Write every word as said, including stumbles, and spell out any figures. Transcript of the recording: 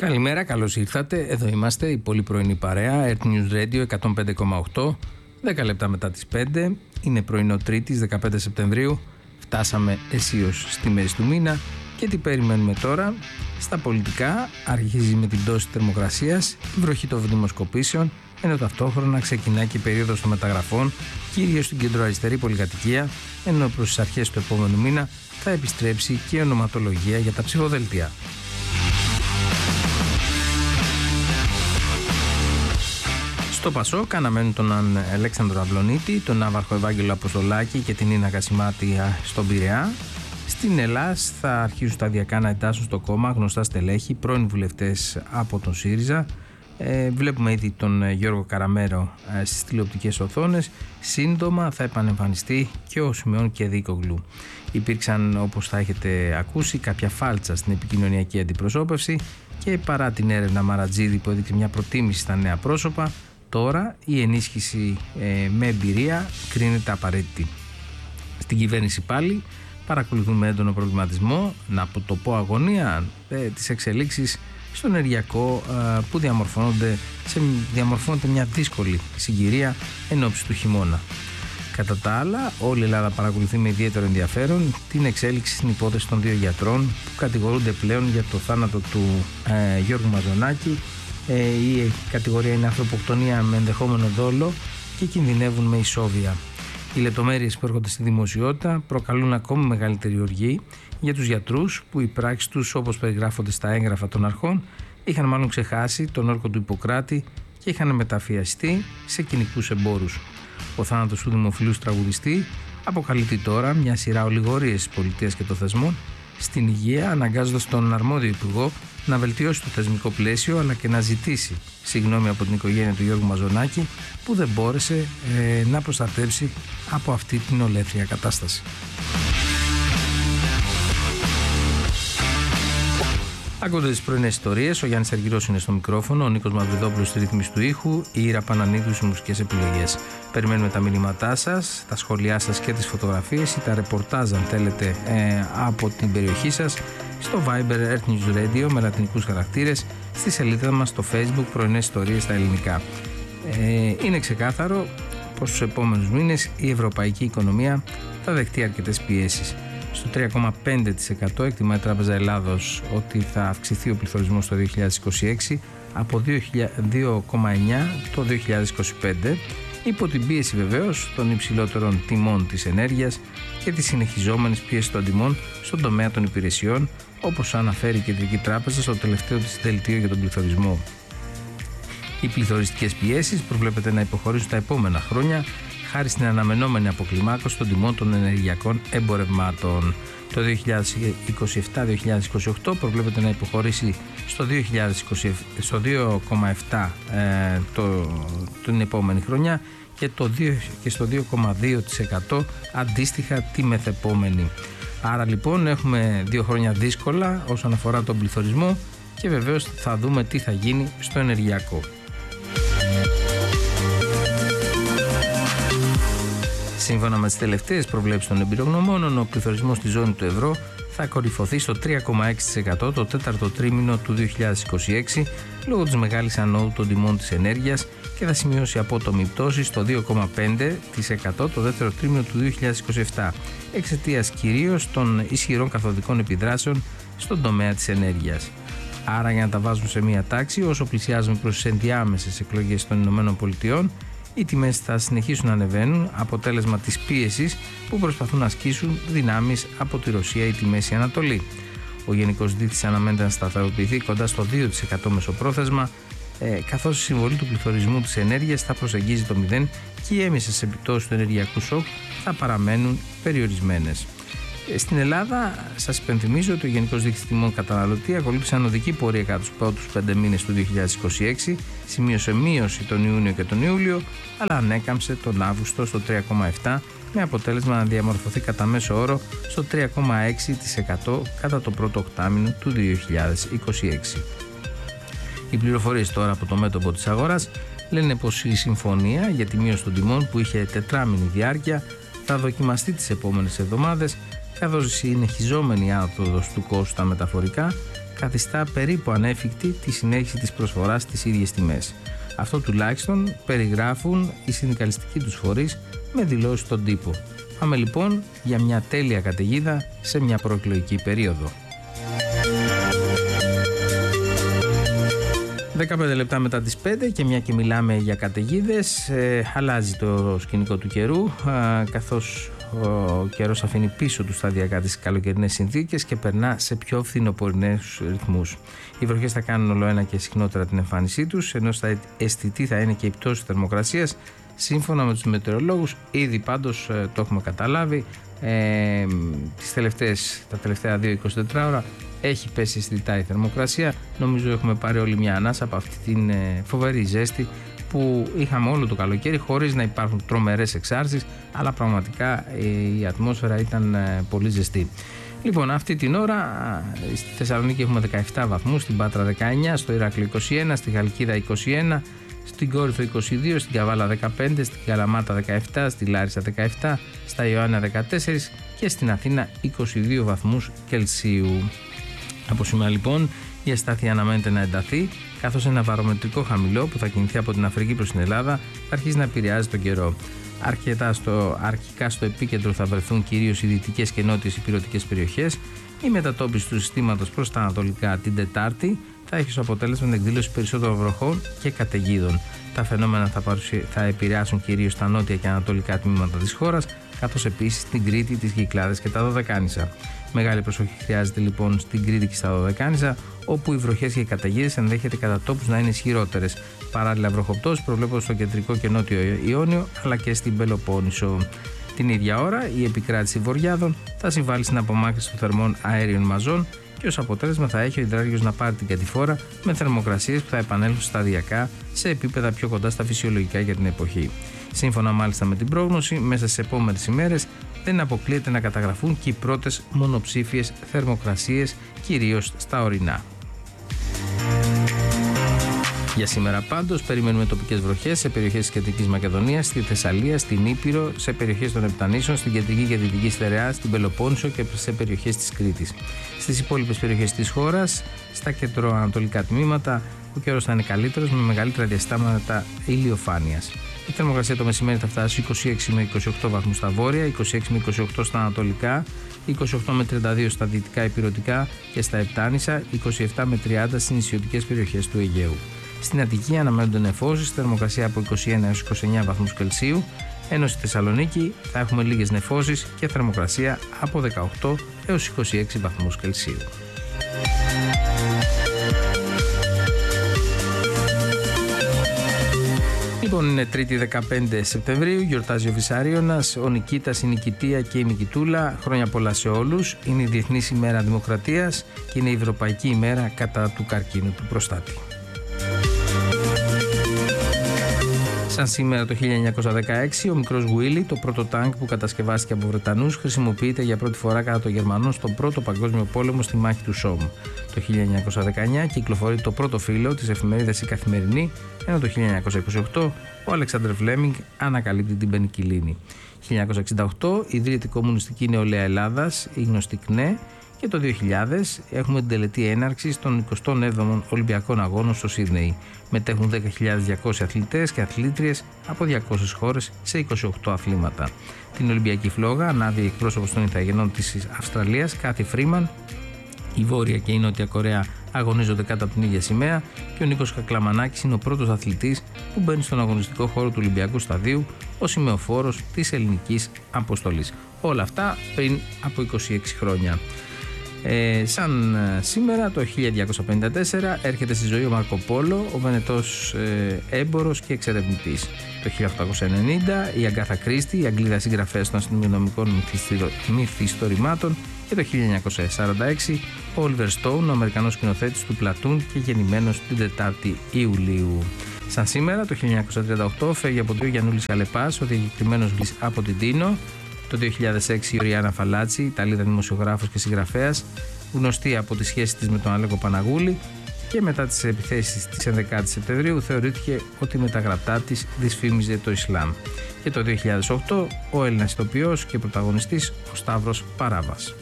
Καλημέρα, καλώς ήρθατε. Εδώ είμαστε, η πολύ πρωινή παρέα, Earth News Radio εκατόν πέντε κόμμα οκτώ, δέκα λεπτά μετά τις πέντε. Είναι πρωινό Τρίτης, δεκαπέντε Σεπτεμβρίου. Φτάσαμε αισίως στη μέση του μήνα. Και τι περιμένουμε τώρα? Στα πολιτικά αρχίζει με την πτώση θερμοκρασίας, βροχή των δημοσκοπήσεων, ενώ ταυτόχρονα ξεκινάει και η περίοδος των μεταγραφών, κυρίως στην κεντροαριστερή πολυκατοικία, ενώ προς τις αρχές του επόμενου μήνα θα επιστρέψει και η ονοματολογία για τα ψηφοδέλτια. Στο Πασόκ αναμένουν τον Αλέξανδρο Αυλονίτη, τον Ναύαρχο Ευάγγελο Αποστολάκη και την Ίνα Κασιμάτη στον Πειραιά. Στην Ελλάς θα αρχίσουν σταδιακά να εντάσσουν στο κόμμα γνωστά στελέχη, πρώην βουλευτές από τον ΣΥΡΙΖΑ. Ε, βλέπουμε ήδη τον Γιώργο Καραμέρο ε, στις τηλεοπτικές οθόνες. Σύντομα θα επανεμφανιστεί και ο Σιμεών Κεδίκογλου. Υπήρξαν, όπως θα έχετε ακούσει, κάποια φάλτσα στην επικοινωνιακή αντιπροσώπευση και παρά την έρευνα Μαρατζίδη που έδειξε μια προτίμηση στα νέα πρόσωπα, τώρα η ενίσχυση ε, με εμπειρία κρίνεται απαραίτητη. Στην κυβέρνηση πάλι παρακολουθούμε έντονο προβληματισμό, να το πω αγωνία, ε, τις εξελίξεις στο ενεργειακό ε, που διαμορφώνονται, σε, διαμορφώνεται μια δύσκολη συγκυρία εν ώψη του χειμώνα. Κατά τα άλλα, όλη η Ελλάδα παρακολουθεί με ιδιαίτερο ενδιαφέρον την εξέλιξη στην υπόθεση των δύο γιατρών που κατηγορούνται πλέον για το θάνατο του ε, Γιώργου Μαζονάκη. Ε, η κατηγορία είναι ανθρωποκτονία με ενδεχόμενο δόλο και κινδυνεύουν με ισόβια. Οι λεπτομέρειες που έρχονται στη δημοσιότητα προκαλούν ακόμη μεγαλύτερη οργή για τους γιατρούς που οι πράξεις τους, όπως περιγράφονται στα έγγραφα των αρχών, είχαν μάλλον ξεχάσει τον όρκο του Ιπποκράτη και είχαν μεταφιαστεί σε κοινικούς εμπόρους. Ο θάνατος του δημοφιλούς τραγουδιστή αποκαλύπτει τώρα μια σειρά ολιγορίες της πολιτείας και των θεσμών στην υγεία, αναγκάζοντας τον αρμόδιο υπουργό να βελτιώσει το θεσμικό πλαίσιο αλλά και να ζητήσει συγγνώμη από την οικογένεια του Γιώργου Μαζονάκη που δεν μπόρεσε ε, να προστατεύσει από αυτή την ολέθρια κατάσταση. Ακούτε τις πρωινές ιστορίες, ο Γιάννης Αργυρός είναι στο μικρόφωνο, ο Νίκος Μαυριδόπουλος στη ρύθμιση του ήχου, η Ήρα Πανανίδου στις μουσικές επιλογές. Περιμένουμε τα μηνύματά σας, τα σχόλιά σας και τις φωτογραφίες ή τα ρεπορτάζ αν θέλετε ε, από την περιοχή σας στο Viber Earth News Radio με λατινικούς χαρακτήρες, στη σελίδα μας στο Facebook πρωινές ιστορίες στα ελληνικά. Ε, είναι ξεκάθαρο πως στους επόμενους μήνες η ευρωπαϊκή οικονομία θα δεχτεί αρκετές πιέσεις. Στο τρία κόμμα πέντε τοις εκατό εκτιμά η Τράπεζα Ελλάδος ότι θα αυξηθεί ο πληθωρισμός το δύο χιλιάδες είκοσι έξι από δύο κόμμα εννιά το δύο χιλιάδες είκοσι πέντε, υπό την πίεση βεβαίως των υψηλότερων τιμών της ενέργειας και της συνεχιζόμενης πίεσης των τιμών στον τομέα των υπηρεσιών, όπως αναφέρει η Κεντρική Τράπεζα στο τελευταίο της δελτίο για τον πληθωρισμό. Οι πληθωριστικές πιέσεις προβλέπεται να υποχωρήσουν τα επόμενα χρόνια χάρη στην αναμενόμενη αποκλιμάκωση των τιμών των ενεργειακών εμπορευμάτων. Το δύο χιλιάδες είκοσι επτά δύο χιλιάδες είκοσι οκτώ προβλέπεται να υποχωρήσει στο, δύο χιλιάδες είκοσι, στο δύο κόμμα επτά ε, το, την επόμενη χρονιά και, το δύο, και στο δύο κόμμα δύο τοις εκατό αντίστοιχα τη μεθεπόμενη. Άρα λοιπόν έχουμε δύο χρόνια δύσκολα όσον αφορά τον πληθωρισμό και βεβαίως θα δούμε τι θα γίνει στο ενεργειακό. Σύμφωνα με τις τελευταίες προβλέψεις των εμπειρογνωμόνων, ο πληθωρισμός στη ζώνη του ευρώ θα κορυφωθεί στο τρία κόμμα έξι τοις εκατό το τέταρτο τρίμηνο του δύο χιλιάδες είκοσι έξι λόγω της μεγάλης ανόδου των τιμών της ενέργειας και θα σημειώσει απότομη πτώση στο δύο κόμμα πέντε τοις εκατό το δεύτερο τρίμηνο του δύο χιλιάδες είκοσι επτά εξαιτίας κυρίως των ισχυρών καθοδικών επιδράσεων στον τομέα της ενέργειας. Άρα, για να τα βάζουμε σε μία τάξη, όσο πλησιάζουμε προς τις ενδιάμεσες εκλογές των Ηνωμένων Πολιτειών, οι τιμές θα συνεχίσουν να ανεβαίνουν, αποτέλεσμα της πίεσης που προσπαθούν να ασκήσουν δυνάμεις από τη Ρωσία ή τη Μέση Ανατολή. Ο Γενικός Δείκτης αναμένεται να σταθεροποιηθεί κοντά στο δύο τοις εκατό μεσοπρόθεσμα, ε, καθώς η συμβολή του πληθωρισμού της ενέργειας θα προσεγγίζει το μηδέν και οι έμεσες επιπτώσεις του ενεργειακού σοκ θα παραμένουν περιορισμένες. Στην Ελλάδα, σας υπενθυμίζω ότι ο Γενικός Δείκτης Τιμών Καταναλωτή ακολούθησε ανωδική πορεία κατά τους πρώτους πέντε μήνες του δύο χιλιάδες είκοσι έξι, σημείωσε μείωση τον Ιούνιο και τον Ιούλιο, αλλά ανέκαμψε τον Αύγουστο στο τρία κόμμα επτά με αποτέλεσμα να διαμορφωθεί κατά μέσο όρο στο τρία κόμμα έξι τοις εκατό κατά το πρώτο οκτάμηνο του δύο χιλιάδες είκοσι έξι. Οι πληροφορίες τώρα από το μέτωπο της αγοράς λένε πως η συμφωνία για τη μείωση των τιμών που είχε τετράμηνη διάρκεια θα δοκιμαστεί τις επόμενες εβδομάδες, καθώς η συνεχιζόμενη άνοδος του κόστου στα μεταφορικά καθιστά περίπου ανέφικτη τη συνέχιση της προσφοράς στις ίδιες τιμές. Αυτό τουλάχιστον περιγράφουν οι συνδικαλιστικοί τους φορείς με δηλώσεις στον τύπο. Πάμε λοιπόν για μια τέλεια καταιγίδα σε μια προεκλογική περίοδο. δεκαπέντε λεπτά μετά τις πέντε και μια και μιλάμε για καταιγίδες, ε, αλλάζει το σκηνικό του καιρού, ε, καθώς ο καιρός αφήνει πίσω του σταδιακά τις καλοκαιρινές συνθήκες και περνά σε πιο φθινοπορεινούς ρυθμούς. Οι βροχές θα κάνουν όλο ένα και συχνότερα την εμφάνισή τους, ενώ στα αισθητή θα είναι και η πτώση θερμοκρασίας. Σύμφωνα με τους μετεωρολόγους, ήδη πάντως ε, το έχουμε καταλάβει, ε, τις τελευταίες, τα τελευταία δύο με είκοσι τέσσερις ώρα έχει πέσει αισθητά η θερμοκρασία. Νομίζω έχουμε πάρει όλη μια ανάσα από αυτή την ε, φοβερή ζέστη που είχαμε όλο το καλοκαίρι, χωρίς να υπάρχουν τρομερές εξάρσεις, αλλά πραγματικά ε, η ατμόσφαιρα ήταν ε, πολύ ζεστή. Λοιπόν, αυτή την ώρα στη Θεσσαλονίκη έχουμε δεκαεπτά βαθμούς, στην Πάτρα δεκαεννιά, στο Ηράκλειο είκοσι ένα, στη Χαλκίδα είκοσι ένα, στην Κόρινθο είκοσι δύο, στην Καβάλα δεκαπέντε, στην Καλαμάτα δεκαεπτά, στη Λάρισα δεκαεπτά, στα Ιωάννα δεκατέσσερα και στην Αθήνα είκοσι δύο βαθμούς Κελσίου. Από σήμερα λοιπόν η αστάθεια αναμένεται να ενταθεί, καθώς ένα βαρομετρικό χαμηλό που θα κινηθεί από την Αφρική προς την Ελλάδα θα αρχίσει να επηρεάζει τον καιρό. Αρκετά στο, αρχικά στο επίκεντρο θα βρεθούν κυρίως οι δυτικές και νότιες υπηρετικές περιοχές. Η μετατόπιση του συστήματος προς τα ανατολικά την Τετάρτη θα έχει ως αποτέλεσμα την εκδήλωση περισσότερων βροχών και καταιγίδων. Τα φαινόμενα θα, παρουσια... θα επηρεάσουν κυρίως τα νότια και ανατολικά τμήματα της χώρας, καθώς επίσης την Κρήτη, τις Κυκλάδες και τα Δωδεκάνησα. Μεγάλη προσοχή χρειάζεται λοιπόν στην Κρήτη και στα Δωδεκάνησα, όπου οι βροχές και οι καταιγίδες ενδέχεται κατά τόπους να είναι ισχυρότερες. Παράλληλα, βροχοπτώσεις προβλέπονται στο κεντρικό και νότιο Ιόνιο, αλλά και στην Πελοπόννησο. Την ίδια ώρα, η επικράτηση βορειάδων θα συμβάλλει στην απομάκρυνση των θερμών αέριων μαζών και ως αποτέλεσμα θα έχει ο υδράργυρος να πάρει την κατηφόρα με θερμοκρασίες που θα επανέλθουν σταδιακά σε επίπεδα πιο κοντά στα φυσιολογικά για την εποχή. Σύμφωνα μάλιστα με την πρόγνωση, μέσα στις επόμενες ημέρες δεν αποκλείεται να καταγραφούν και οι πρώτες μονοψήφιες θερμοκρασίες, κυρίως στα ορεινά. Για σήμερα πάντως περιμένουμε τοπικές βροχές σε περιοχές της Κεντρικής Μακεδονίας, στη Θεσσαλία, στην Ήπειρο, σε περιοχές των Επτανήσων, στην Κεντρική και Δυτική Στερεά, στην Πελοπόννησο και σε περιοχές της Κρήτης. Στις υπόλοιπες περιοχές της χώρας, στα κεντροανατολικά τμήματα, ο καιρός θα είναι καλύτερος με μεγαλύτερα διαστάματα ηλιοφάνειας. Η θερμοκρασία το μεσημέρι θα φτάσει είκοσι έξι με είκοσι οκτώ βαθμούς στα βόρεια, είκοσι έξι με είκοσι οκτώ στα ανατολικά, είκοσι οκτώ με τριάντα δύο στα δυτικά υπηρετικά και στα Επτάνησα, είκοσι επτά με τριάντα στις νησιωτικές περιοχές του Αιγαίου. Στην Αττική αναμένονται νεφώσεις, θερμοκρασία από είκοσι ένα έως είκοσι εννέα βαθμούς Κελσίου, ενώ στη Θεσσαλονίκη θα έχουμε λίγες νεφώσεις και θερμοκρασία από δεκαοκτώ έως είκοσι έξι βαθμούς Κελσίου. Λοιπόν, είναι Τρίτη δεκαπέντε Σεπτεμβρίου, γιορτάζει ο Βυσσαρίωνας, ο Νικήτας, η Νικητία και η Νικητούλα. Χρόνια πολλά σε όλους. Είναι η Διεθνής ημέρα Δημοκρατίας και είναι η Ευρωπαϊκή ημέρα κατά του καρκίνου του προστάτη. Σαν σήμερα το χίλια εννιακόσια δεκαέξι, ο μικρός Γουίλι, το πρώτο τάγκ που κατασκευάστηκε από Βρετανούς, χρησιμοποιείται για πρώτη φορά κατά των Γερμανών στον Πρώτο Παγκόσμιο Πόλεμο στη μάχη του Σόμ. Το χίλια εννιακόσια δεκαεννιά κυκλοφορεί το πρώτο φύλλο της εφημερίδας Η Καθημερινή, ενώ το χίλια εννιακόσια είκοσι οκτώ ο Αλεξάνδρ Φλέμινγκ ανακαλύπτει την πενικυλίνη. χίλια εννιακόσια εξήντα οκτώ ιδρύεται η Κομμουνιστική Νεολαία Ελλάδας, η γνωστή ΚΝΕ, και το δύο χιλιάδες έχουμε την τελετή έναρξης των εικοστών έβδομων Ολυμπιακών Αγώνων στο Σίδνεϊ. Μετέχουν δέκα χιλιάδες διακόσιοι αθλητές και αθλήτριες από διακόσιες χώρες σε είκοσι οκτώ αθλήματα. Την Ολυμπιακή φλόγα ανάβει εκπρόσωπος των Ιθαγενών της Αυστραλίας, Κάθι Φρίμαν. Η Βόρεια και η Νότια Κορέα αγωνίζονται κάτω από την ίδια σημαία και ο Νίκος Κακλαμανάκης είναι ο πρώτος αθλητής που μπαίνει στον αγωνιστικό χώρο του Ολυμπιακού Σταδίου ως σημεοφόρος της ελληνικής αποστολής. Όλα αυτά πριν από είκοσι έξι χρόνια. Ε, σαν σήμερα το χίλια διακόσια πενήντα τέσσερα έρχεται στη ζωή ο Μάρκο Πόλο, ο Βενετός ε, έμπορος και εξερευνητής. Το χίλια οκτακόσια ενενήντα η Αγκάθα Κρίστη, η Αγγλίδα συγγραφέας των αστυνομικών μυθιστορημάτων, και το χίλια εννιακόσια σαράντα έξι ο Όλιβερ Στόουν, ο Αμερικανός σκηνοθέτης του Πλατούν και γεννημένος την τετάρτη Ιουλίου. Σαν σήμερα το χίλια εννιακόσια τριάντα οκτώ φεύγει από το Γιαννούλης Αλεπάς, ο διακεκριμένος από την Τίνο. Το δύο χιλιάδες έξι η Οριάννα Φαλάτσι, Ιταλίδα δημοσιογράφος και συγγραφέας, γνωστή από τη σχέση της με τον Αλέκο Παναγούλη, και μετά τις επιθέσεις της ενδεκάτη Σεπτεμβρίου θεωρήθηκε ότι με τα γραπτά της δυσφήμιζε το Ισλάμ. Και το δύο χιλιάδες οκτώ ο Έλληνας ηθοποιός και πρωταγωνιστής ο Σταύρος Παράβας.